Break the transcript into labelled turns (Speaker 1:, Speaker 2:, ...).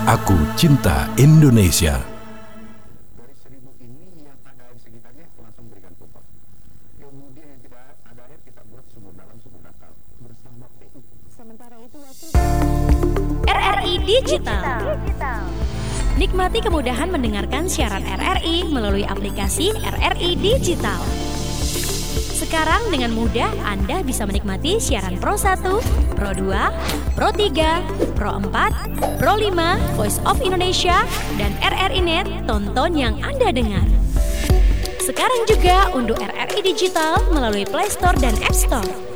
Speaker 1: Aku cinta Indonesia.
Speaker 2: Dari 1.000 ini yang ada air sekitarnya langsung berikan pupuk. Kemudian yang tidak ada air kita buat sumur dalam, sumur dangkal bersama PU.
Speaker 3: Sementara itu waktu
Speaker 4: RRI Digital. Nikmati kemudahan mendengarkan siaran RRI melalui aplikasi RRI Digital. Sekarang dengan mudah Anda bisa menikmati siaran Pro 1, Pro 2, Pro 3, Pro 4, Pro 5, Voice of Indonesia, dan RRI Net, tonton yang Anda dengar. Sekarang juga unduh RRI Digital melalui Play Store dan App Store.